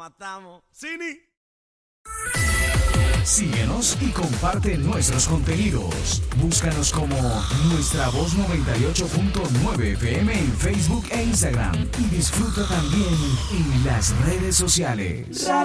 matamos. Cini. Síguenos y comparte nuestros contenidos. Búscanos como Nuestra Voz 98.9 FM en Facebook e Instagram. Y disfruta también en las redes sociales.